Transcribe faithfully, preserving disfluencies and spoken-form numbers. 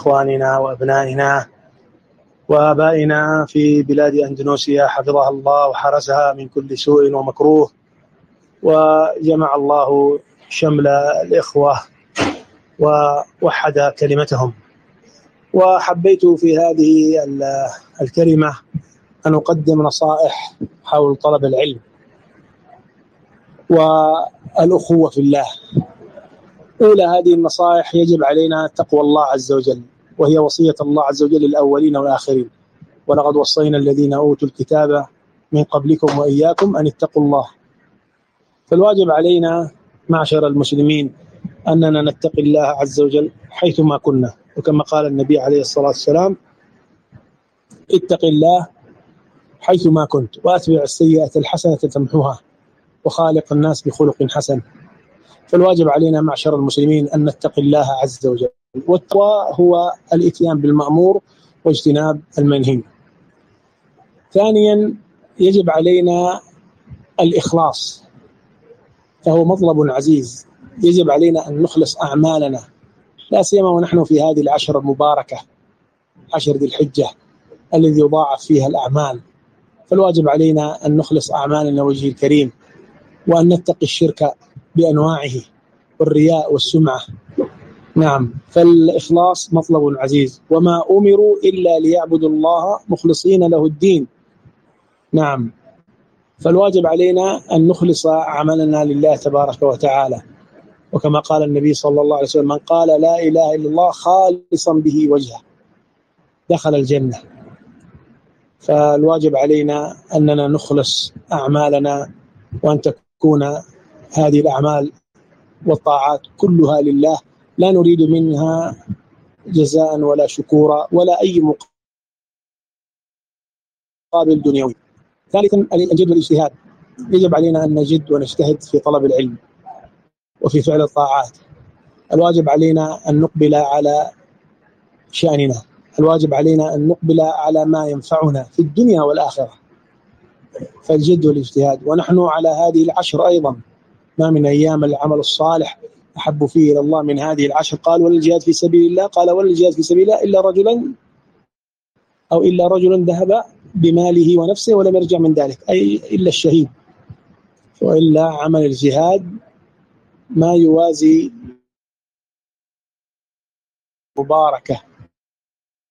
إخواننا وأبنائنا وآبائنا في بلاد أندونيسيا، حفظها الله وحرسها من كل سوء ومكروه، وجمع الله شمل الإخوة ووحد كلمتهم. وحبيت في هذه الكلمة أن أقدم نصائح حول طلب العلم والأخوة في الله. أولى هذه النصائح: يجب علينا تقوى الله عز وجل، وهي وصية الله عز وجل للأولين والآخرين: ولقد وصينا الذين أوتوا الكتاب من قبلكم وإياكم أن اتقوا الله. فالواجب علينا معشر المسلمين أننا نتقي الله عز وجل حيثما كنا، وكما قال النبي عليه الصلاة والسلام: اتق الله حيثما كنت وأتبع السيئة الحسنة تمحوها وخالق الناس بخلق حسن. فالواجب علينا معشر المسلمين أن نتقي الله عز وجل، والتقوى هو الإتيان بالمأمور واجتناب المنهي. ثانيا، يجب علينا الإخلاص، فهو مطلب عزيز. يجب علينا أن نخلص أعمالنا، لا سيما ونحن في هذه العشر المباركة، عشر ذي الحجة الذي يضاعف فيها الأعمال. فالواجب علينا أن نخلص أعمالنا وجه الكريم، وأن نتقي الشرك بأنواعه والرياء والسمعة. نعم، فالإخلاص مطلب عزيز، وما أمروا إلا ليعبدوا الله مخلصين له الدين. نعم، فالواجب علينا أن نخلص عملنا لله تبارك وتعالى، وكما قال النبي صلى الله عليه وسلم: من قال لا إله إلا الله خالصا به وجهه دخل الجنة. فالواجب علينا أننا نخلص أعمالنا، وأن تكون هذه الأعمال والطاعات كلها لله، لا نريد منها جزاء ولا شكورا ولا أي مقابل دنيوي. ثالثا، الجد والاجتهاد. يجب علينا أن نجد ونجتهد في طلب العلم وفي فعل الطاعات. الواجب علينا أن نقبل على شأننا، الواجب علينا أن نقبل على ما ينفعنا في الدنيا والآخرة، فالجد والاجتهاد. ونحن على هذه العشر أيضا، ما من أيام العمل الصالح أحب فيه إلى الله من هذه العشر. قال: ولا الجهاد في سبيل الله، قال: ولا الجهاد في سبيل الله إلا رجلا أو إلا رجل ذهب بماله ونفسه ولم يرجع من ذلك، أي إلا الشهيد. وإلا عمل الجهاد ما يوازي مباركة